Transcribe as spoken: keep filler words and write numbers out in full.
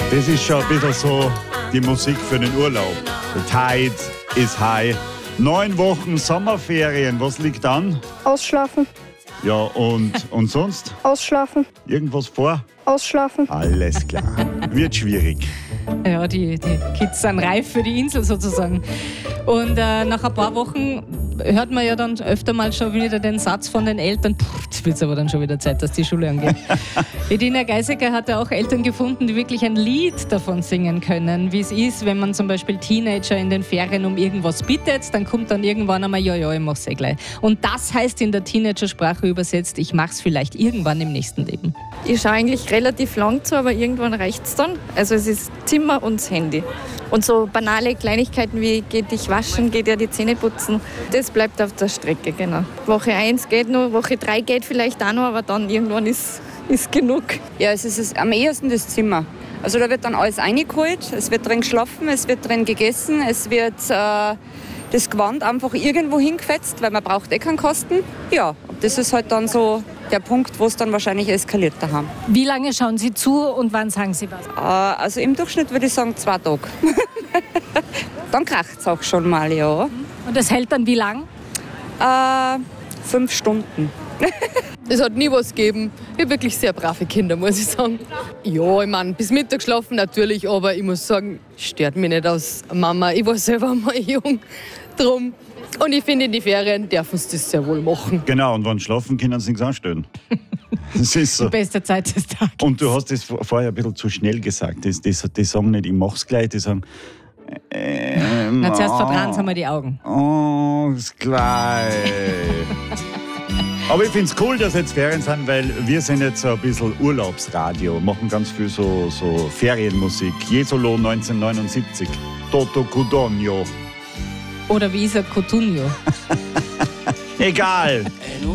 Das ist schon ein bisschen so die Musik für den Urlaub. The tide is high. Neun Wochen Sommerferien, was liegt an? Ausschlafen. Ja, und, und sonst? Ausschlafen. Irgendwas vor? Ausschlafen. Alles klar. Wird schwierig. Ja, die, die Kids sind reif für die Insel sozusagen. Und äh, nach ein paar Wochen hört man ja dann öfter mal schon wieder den Satz von den Eltern, puh, jetzt wird es aber dann schon wieder Zeit, dass die Schule angeht. Edina Geisecker hat ja auch Eltern gefunden, die wirklich ein Lied davon singen können, wie es ist, wenn man zum Beispiel Teenager in den Ferien um irgendwas bittet, dann kommt dann irgendwann einmal, ja, ja, ich mach's eh gleich. Und das heißt in der Teenagersprache übersetzt, ich mach's vielleicht irgendwann im nächsten Leben. Ich schaue eigentlich relativ lang zu, aber irgendwann reicht's dann. Also es ist Zimmer und das Handy. Und so banale Kleinigkeiten wie geh dich waschen, geh dir die Zähne putzen, das bleibt auf der Strecke, genau. Woche eins geht noch, Woche drei geht vielleicht auch noch, aber dann irgendwann ist, ist genug. Ja, es ist am ehesten das Zimmer. Also da wird dann alles reingeholt, es wird drin geschlafen, es wird drin gegessen, es wird äh, das Gewand einfach irgendwo hingefetzt, weil man braucht eh keinen Kasten. Ja, das ist halt dann so der Punkt, wo es dann wahrscheinlich eskaliert daheim. Wie lange schauen Sie zu und wann sagen Sie was? Äh, also im Durchschnitt würde ich sagen zwei Tage. Dann kracht es auch schon mal, ja. Und das hält dann wie lang? Äh, fünf Stunden. Es hat nie was gegeben. Ich habe wirklich sehr brave Kinder, muss ich sagen. Ja, ich meine, bis Mittag schlafen natürlich, aber ich muss sagen, stört mich nicht aus Mama. Ich war selber mal jung. Drum. Und ich finde, in die Ferien dürfen sie das sehr wohl machen. Genau, und wenn schlafen, können sie nichts anstellen. Das ist so. Die beste Zeit des Tages. Und du hast das vorher ein bisschen zu schnell gesagt. Die, die, die sagen nicht, ich mach's gleich, die sagen, ähm, Na, zuerst oh, verbrennen sie mal die Augen. Oh, ist gleich. Aber ich finde es cool, dass jetzt Ferien sind, weil wir sind jetzt so ein bisschen Urlaubsradio, machen ganz viel so, so Ferienmusik. Jesolo neunzehnhundertneunundsiebzig, Toto Cudogno. Oder wie ist er, Coutinho? Egal.